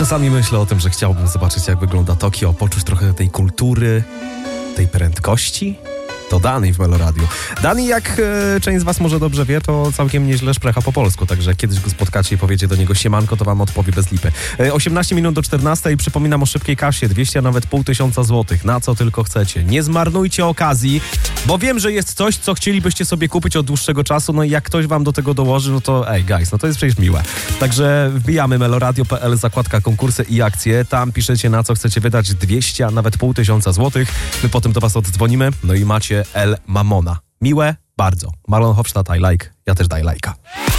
Czasami myślę o tym, że chciałbym zobaczyć, jak wygląda Tokio, poczuć trochę tej kultury, tej prędkości. To Dani w Meloradiu. Dani, jak część z was może dobrze wie, to całkiem nieźle szprecha po polsku, także kiedyś go spotkacie i powiecie do niego siemanko, to wam odpowie bez lipy. 18 minut do 14 i przypominam o szybkiej kasie, 200, a nawet 500 złotych, na co tylko chcecie. Nie zmarnujcie okazji, bo wiem, że jest coś, co chcielibyście sobie kupić od dłuższego czasu, no i jak ktoś wam do tego dołoży, no to guys, no to jest przecież miłe. Także wbijamy meloradio.pl, zakładka konkursy i akcje, tam piszecie, na co chcecie wydać 200, a nawet 500 złotych. My potem do was oddzwonimy, no i macie El Mamona. Miłe? Bardzo. Marlon Hofstadt, I like. Ja też daj lajka.